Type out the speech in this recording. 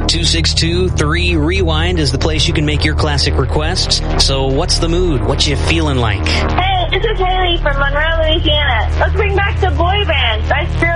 262-3-REWIND is the place you can make your classic requests. So what's the mood? What you feeling like? Hey, this is Haley from Monroe, Louisiana. Let's bring back the boy band. Spice Girls